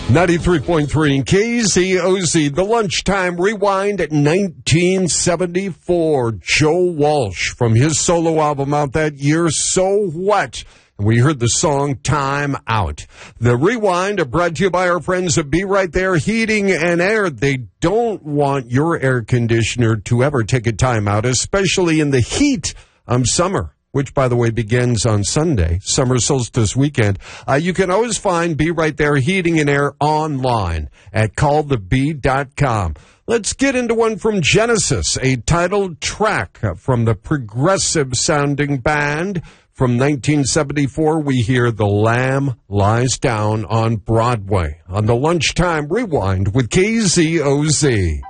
93.3 KZOZ, the Lunchtime Rewind at 1974. Joe Walsh from his solo album out that year, So What? And we heard the song Time Out. The Rewind brought to you by our friends at Be Right There Heating and Air. They don't want your air conditioner to ever take a time out, especially in the heat of summer, which, by the way, begins on Sunday, summer solstice weekend. You can always find Be Right There Heating and Air online at callthebee.com. Let's get into one from Genesis, a titled track from the progressive-sounding band. From 1974, we hear The Lamb Lies Down on Broadway on the Lunchtime Rewind with KZOZ.